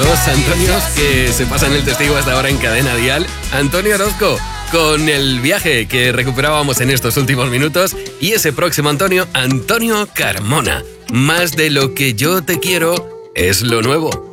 Dos Antonios que se pasan el testigo hasta ahora en Cadena Dial. Antonio Orozco, con el viaje que recuperábamos en estos últimos minutos. Y ese próximo Antonio, Antonio Carmona. Más de lo que yo te quiero es lo nuevo.